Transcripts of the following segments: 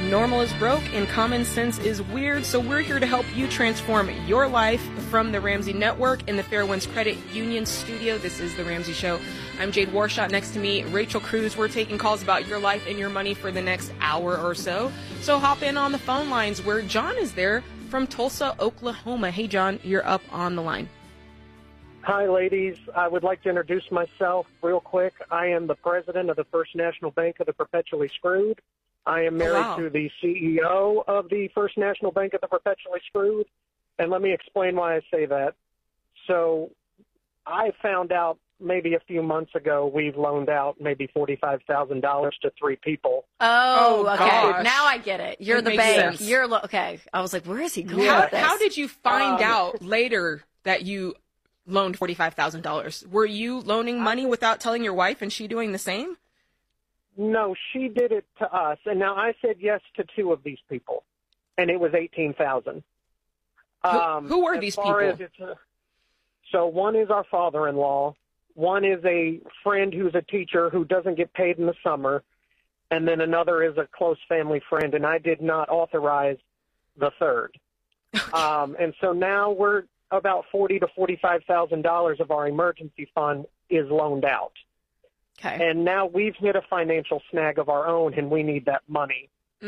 Normal is broke and common sense is weird, so we're here to help you transform your life. From the Ramsey Network in the Fairwinds Credit Union studio, this is The Ramsey Show. I'm Jade Warshot. Next to me, Rachel Cruz. We're taking calls about your life and your money for the next hour or so. So hop in on the phone lines where John is there from Tulsa, Oklahoma. Hey, John, you're up on the line. Hi, ladies. I would like to introduce myself real quick. I am the president of the First National Bank of the Perpetually Screwed. I am married to the CEO of the First National Bank of the Perpetually Screwed. And let me explain why I say that. So I found out maybe a few months ago we've loaned out maybe $45,000 to 3 people. Oh, okay. Gosh. Now I get it. You're the bank. Sense. You're okay. I was like, where is he going How, with this? how did you find out later that you loaned $45,000? Were you loaning money without telling your wife and she doing the same? No, she did it to us. And now I said yes to 2 of these people, and it was $18,000. Who were these people? So one is our father-in-law. One is a friend who's a teacher who doesn't get paid in the summer. And then another is a close family friend, and I did not authorize the third. And so now we're about $40,000 to $45,000 of our emergency fund is loaned out. Okay. And now we've hit a financial snag of our own, and we need that money.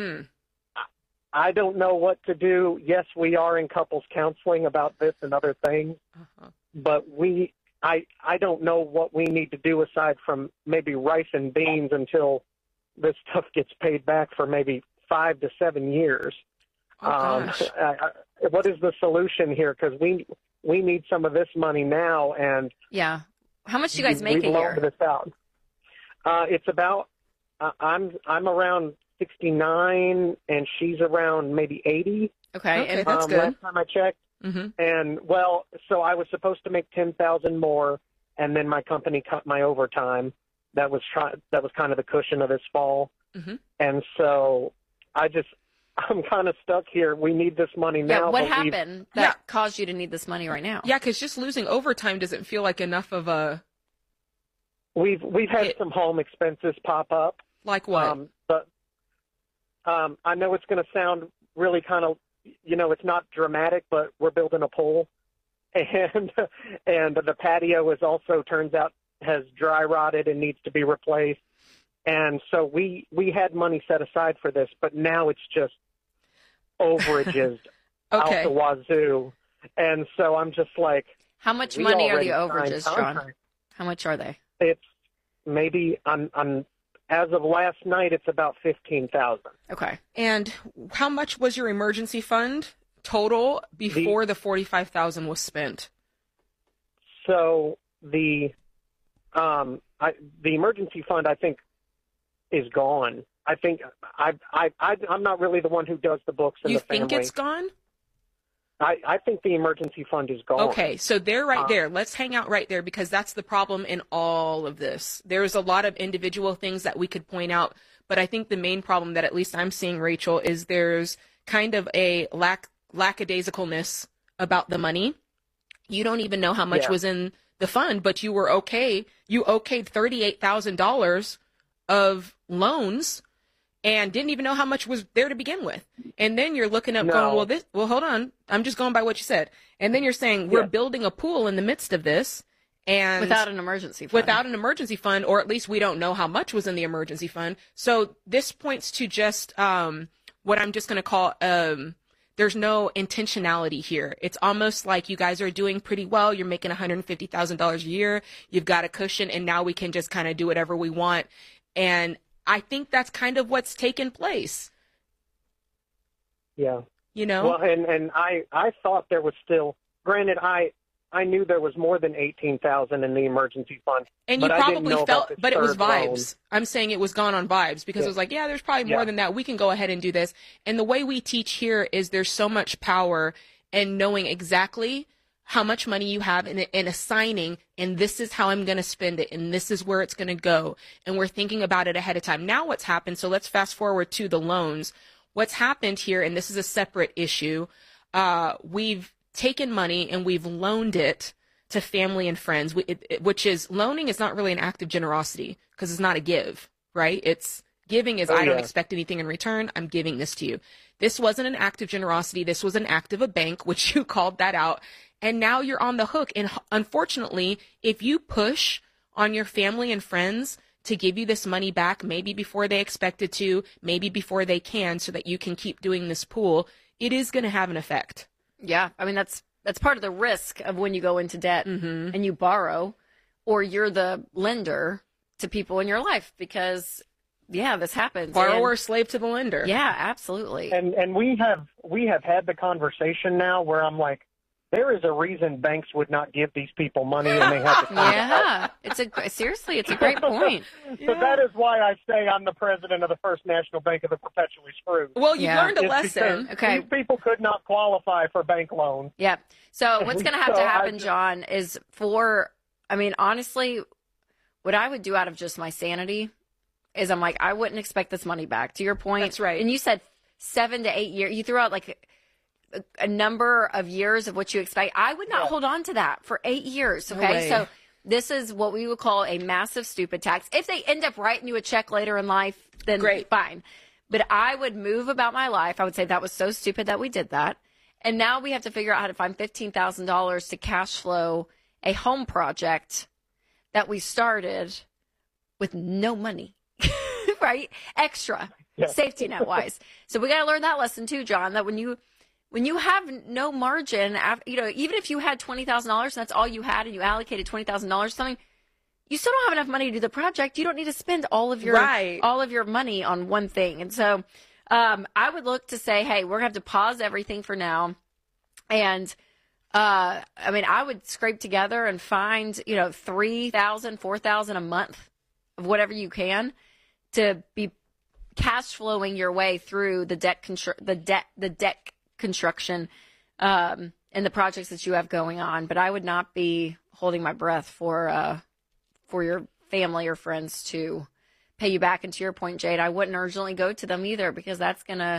I don't know what to do. Yes, we are in couples counseling about this and other things, but I don't know what we need to do aside from maybe rice and beans until this stuff gets paid back for maybe 5 to 7 years. What is the solution here? Because we need some of this money now, and yeah. How much do you guys make a year? year? This out. It's about I'm around 69, and she's around maybe 80. Okay, and that's good. Last time I checked. And well, so I was supposed to make 10,000 more, and then my company cut my overtime. That was kind of the cushion of this fall. And so I'm kind of stuck here. We need this money now. Yeah, what happened that caused you to need this money right now? Yeah, because just losing overtime doesn't feel like enough of a... We've had some home expenses pop up. Like what? But I know it's going to sound really kind of, it's not dramatic, but we're building a pool, and the patio is also, turns out, has dry rotted and needs to be replaced. And so we had money set aside for this, but now it's just overages out the wazoo. And so I'm just like, how much money are the overages, John? How much are they? It's maybe as of last night, it's about 15,000. Okay. And how much was your emergency fund total before the 45,000 was spent? So the emergency fund, I think, is gone. I think I'm not really the one who does the books in the family. You think it's gone? I think the emergency fund is gone. Okay, so they're right there. Let's hang out right there, because that's the problem in all of this. There's a lot of individual things that we could point out, but I think the main problem that at least I'm seeing, Rachel, is there's kind of a lackadaisicalness about the money. You don't even know how much was in the fund, but you were okay. You okayed $38,000 of loans and didn't even know how much was there to begin with. And then you're looking up going, well, hold on. I'm just going by what you said. And then you're saying we're building a pool in the midst of this. And without an emergency fund. Without an emergency fund, or at least we don't know how much was in the emergency fund. So this points to just what I'm just going to call there's no intentionality here. It's almost like you guys are doing pretty well. You're making $150,000 a year. You've got a cushion, and now we can just kind of do whatever we want. And I think that's kind of what's taken place. Yeah. Well, and I thought there was still, granted, I knew there was more than 18,000 in the emergency fund. And you probably felt, but it was vibes. Loan. I'm saying it was gone on vibes, because it was like, there's probably more than that. We can go ahead and do this. And the way we teach here is there's so much power in knowing exactly how much money you have and assigning, and this is how I'm going to spend it, and this is where it's going to go. And we're thinking about it ahead of time. Now what's happened, so let's fast forward to the loans. What's happened here, and this is a separate issue, we've taken money and we've loaned it to family and friends, which is, loaning is not really an act of generosity, because it's not a give, right? It's Giving is, I don't expect anything in return. I'm giving this to you. This wasn't an act of generosity. This was an act of a bank, which you called that out. And now you're on the hook. And unfortunately, if you push on your family and friends to give you this money back, maybe before they expected to, maybe before they can, so that you can keep doing this pool, it is going to have an effect. Yeah. I mean, that's part of the risk of when you go into debt and you borrow, or you're the lender to people in your life, because this happens. Borrower, slave to the lender. Yeah, absolutely. And we have had the conversation now where I'm like, there is a reason banks would not give these people money, and they have to come out. It's a great point. So that is why I say I'm the president of the First National Bank of the Perpetually Screwed. Well, you learned a lesson. Okay. These people could not qualify for bank loans. Yeah. So what's going to have to happen, John, is honestly, what I would do out of just my sanity is I'm like, I wouldn't expect this money back. To your point. That's right. And you said 7 to 8 years. You threw out like a number of years of what you expect. I would not hold on to that for 8 years. Okay. So this is what we would call a massive stupid tax. If they end up writing you a check later in life, then great, fine. But I would move about my life. I would say that was so stupid that we did that. And now we have to figure out how to find $15,000 to cash flow a home project that we started with no money, right? Extra safety net wise. So we got to learn that lesson too, John, that when you have no margin, even if you had $20,000 and that's all you had and you allocated $20,000 to something, you still don't have enough money to do the project. You don't need to spend all of your money on one thing. And so I would look to say, hey, we're going to have to pause everything for now. And I would scrape together and find, $3,000, $4,000 a month of whatever you can to be cash flowing your way through the debt construction and the projects that you have going on. But I would not be holding my breath for your family or friends to pay you back. And to your point, Jade, I wouldn't urgently go to them either, because that's gonna.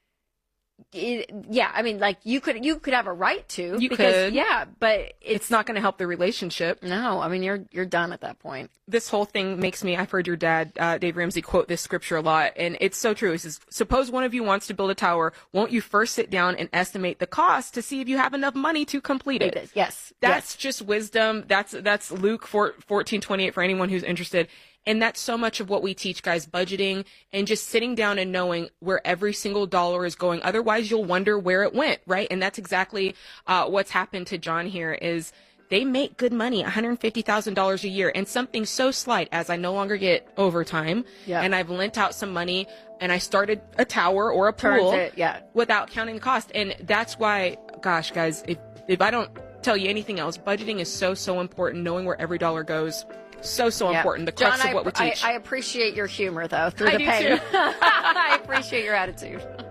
You could have a right to. You could, but it's not going to help the relationship. No, you're done at that point. This whole thing makes me. I've heard your dad, Dave Ramsey, quote this scripture a lot, and it's so true. He says, "Suppose one of you wants to build a tower. Won't you first sit down and estimate the cost to see if you have enough money to complete it?" Yes, that's just wisdom. That's Luke 14:28 for anyone who's interested. And that's so much of what we teach guys, budgeting and just sitting down and knowing where every single dollar is going. Otherwise, you'll wonder where it went, right? And that's exactly what's happened to John here is they make good money, $150,000 a year. And something so slight as I no longer get overtime and I've lent out some money and I started a tower or a pool without counting the cost. And that's why, gosh, guys, if I don't tell you anything else, budgeting is so, so important, knowing where every dollar goes. So important. The crux of what we teach. I appreciate your humor, though, through the pain. I appreciate your attitude.